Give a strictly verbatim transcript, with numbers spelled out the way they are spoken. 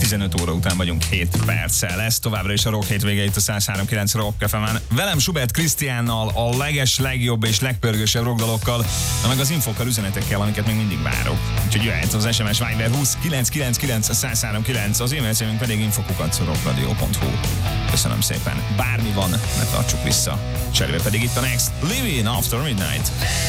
tizenöt óra után vagyunk hét perccel. Ez továbbra is a Rock hétvége itt a száz három kilenc Rock Café-ben. Velem Schubert Krisztiánnal, a leges, legjobb és legpörgősebb rockdalokkal, de meg az infokkal, üzenetekkel, amiket még mindig várok. Úgyhogy jöhet az es em es Viber húsz kilenc kilenc kilenc száz három kilenc, az e-mail címünk pedig infokukat rockradio pont hu. Köszönöm szépen. Bármi van, ne tartsuk vissza. Cserébe pedig itt a Next Living After Midnight.